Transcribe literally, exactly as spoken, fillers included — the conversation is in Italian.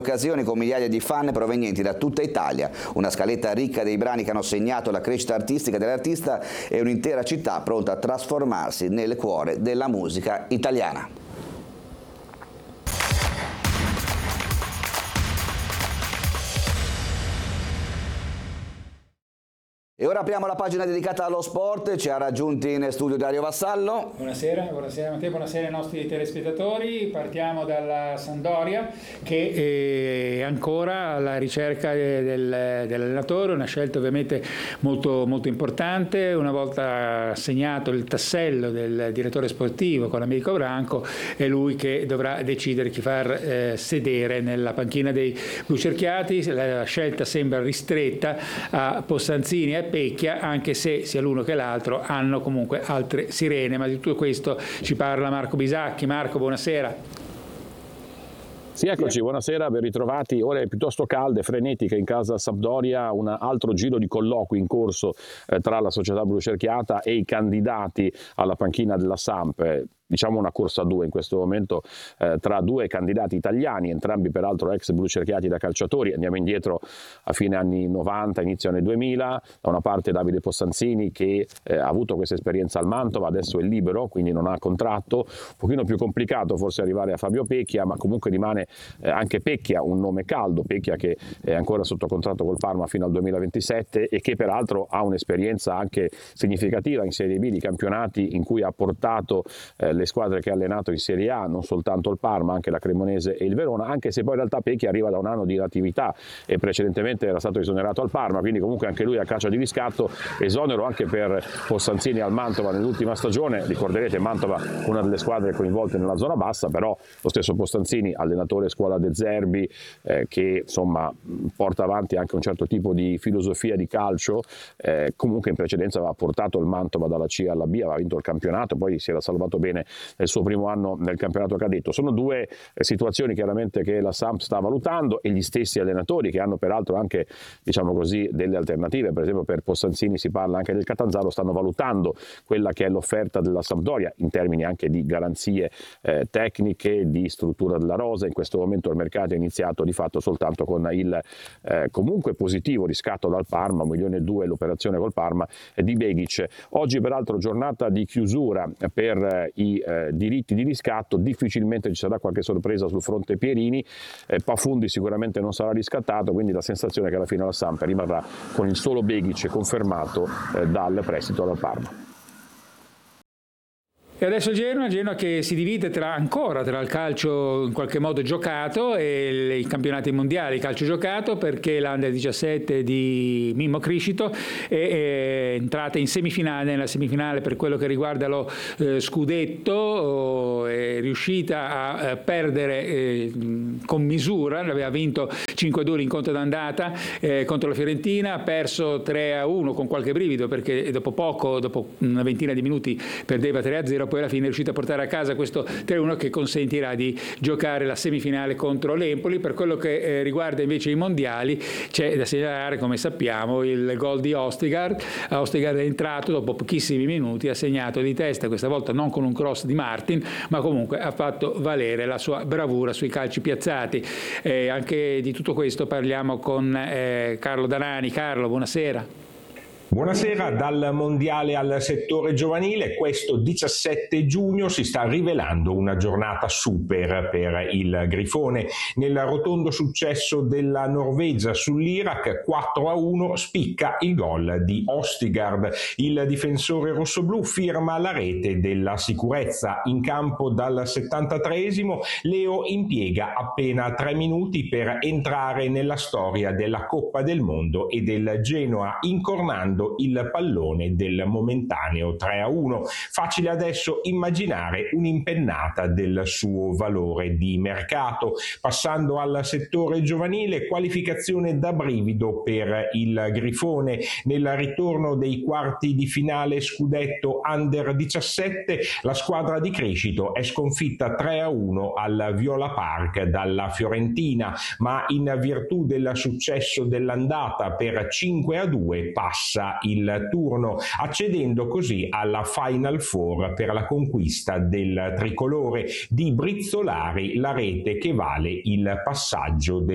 occasioni con migliaia di fan provenienti da tutta Italia, una scaletta ricca dei brani che hanno segnato la crescita artistica dell'artista e un'intera città pronta a trasformarsi nel cuore della musica italiana. E ora apriamo la pagina dedicata allo sport, ci ha raggiunti in studio Dario Vassallo. Buonasera, buonasera Matteo, buonasera ai nostri telespettatori. Partiamo dalla Sampdoria che è ancora alla ricerca del, dell'allenatore, una scelta ovviamente molto, molto importante. Una volta assegnato il tassello del direttore sportivo con Americo Branco, è lui che dovrà decidere chi far eh, sedere nella panchina dei blucerchiati. La scelta sembra ristretta a Possanzini e Pecchia, anche se sia l'uno che l'altro hanno comunque altre sirene, ma di tutto questo ci parla Marco Bisacchi. Marco, buonasera. Sì, eccoci, buonasera, ben ritrovati. Ore piuttosto calde, frenetiche in casa Sampdoria, un altro giro di colloqui in corso eh, tra la società blucerchiata e i candidati alla panchina della Samp. Diciamo una corsa a due in questo momento eh, tra due candidati italiani, entrambi peraltro ex blucerchiati da calciatori. Andiamo indietro a fine anni novanta, inizio anni duemila, da una parte Davide Possanzini che eh, ha avuto questa esperienza al Mantova, adesso è libero, quindi non ha contratto, un pochino più complicato forse arrivare a Fabio Pecchia, ma comunque rimane eh, anche Pecchia un nome caldo, Pecchia che è ancora sotto contratto col Parma fino al duemilaventisette e che peraltro ha un'esperienza anche significativa in Serie B di campionati in cui ha portato eh, le squadre che ha allenato in Serie A, non soltanto il Parma, anche la Cremonese e il Verona, anche se poi in realtà Pecchia arriva da un anno di inattività e precedentemente era stato esonerato al Parma, quindi comunque anche lui a caccia di riscatto, esonero anche per Possanzini al Mantova nell'ultima stagione. Ricorderete Mantova una delle squadre coinvolte nella zona bassa, però lo stesso Possanzini, allenatore scuola De Zerbi, eh, che insomma porta avanti anche un certo tipo di filosofia di calcio, eh, comunque in precedenza aveva portato il Mantova dalla C alla B, aveva vinto il campionato, poi si era salvato bene nel suo primo anno nel campionato cadetto. Sono due eh, situazioni chiaramente che la Samp sta valutando e gli stessi allenatori che hanno peraltro anche, diciamo così, delle alternative. Per esempio per Possanzini si parla anche del Catanzaro, stanno valutando quella che è l'offerta della Sampdoria in termini anche di garanzie eh, tecniche, di struttura della rosa. In questo momento il mercato è iniziato di fatto soltanto con il eh, comunque positivo riscatto dal Parma, un milione e due l'operazione col Parma eh, di Begic. Oggi peraltro giornata di chiusura per eh, i eh, diritti di riscatto, difficilmente ci sarà qualche sorpresa sul fronte Pierini, eh, Pafundi sicuramente non sarà riscattato, quindi la sensazione è che alla fine la Samp rimarrà con il solo Begic confermato eh, dal prestito dal Parma. E adesso Genoa, Genoa che si divide tra, ancora tra il calcio in qualche modo giocato e i campionati mondiali, il calcio giocato, perché l'Under diciassette di Mimmo Criscito è, è entrata in semifinale, nella semifinale per quello che riguarda lo eh, scudetto, è riuscita a eh, perdere eh, con misura, aveva vinto cinque a due l'incontro d'andata eh, contro la Fiorentina, ha perso tre a uno con qualche brivido perché dopo poco, dopo una ventina di minuti perdeva tre a zero, poi alla fine è riuscita a portare a casa questo tre a uno che consentirà di giocare la semifinale contro l'Empoli. Per quello che eh, riguarda invece i mondiali c'è da segnalare, come sappiamo, il gol di Ostigard. Ostigard è entrato dopo pochissimi minuti, ha segnato di testa, questa volta non con un cross di Martin, ma comunque ha fatto valere la sua bravura sui calci piazzati. Eh, anche di tutto questo parliamo con eh, Carlo Danani. Carlo, buonasera. Buonasera. Dal mondiale al settore giovanile, questo diciassette giugno si sta rivelando una giornata super per il Grifone. Nel rotondo successo della Norvegia sull'Iraq, quattro a uno, spicca il gol di Ostigard. Il difensore rossoblù firma la rete della sicurezza. In campo dal settantatreesimo, Leo impiega appena tre minuti per entrare nella storia della Coppa del Mondo e del Genoa, incornando il pallone del momentaneo tre a uno. Facile adesso immaginare un'impennata del suo valore di mercato. Passando al settore giovanile, qualificazione da brivido per il Grifone. Nel ritorno dei quarti di finale scudetto Under diciassette, la squadra di Criscito è sconfitta tre a uno al Viola Park dalla Fiorentina, ma in virtù del successo dell'andata per cinque a due passa il turno, accedendo così alla Final Four per la conquista del tricolore. Di Brizzolari la rete che vale il passaggio del